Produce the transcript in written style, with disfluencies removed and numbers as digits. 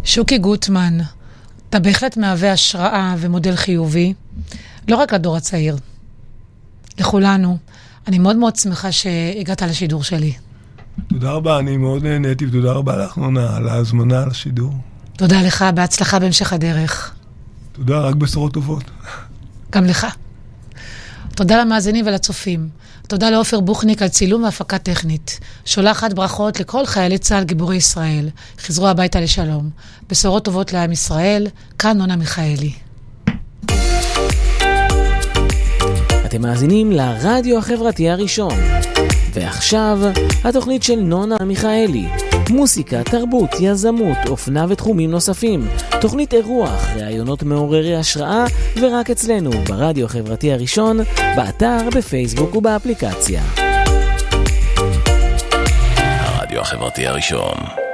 שוקי גוטמן, אתה בהחלט מהווה השראה ומודל חיובי, לא רק לדור הצעיר, לכולנו. אני מאוד מאוד שמחה שהגעת לשידור שלי. תודה רבה, אני מאוד נהניתי, ותודה רבה לך נונה על ההזמנה לשידור. תודה לך, בהצלחה בהמשך הדרך. תודה, רק בשורות טובות. גם לך. תודה למאזינים ולצופים. תודה לעופר בוכניק על צילום והפקה טכנית. שולחת ברכות לכל חיילי צה"ל גיבורי ישראל. חזרו הביתה לשלום. בשורות טובות לעם ישראל. כאן נונה מיכאלי. אתם מאזינים לרדיו החברתי הראשון. ועכשיו, התוכנית של נונה מיכאלי. מוסיקה, תרבות, יזמות, אופנה ותחומים נוספים. תוכנית אירוח, ראיונות מעוררי השראה, ורק אצלנו, ברדיו החברתי הראשון, באתר, בפייסבוק ובאפליקציה. הרדיו החברתי הראשון.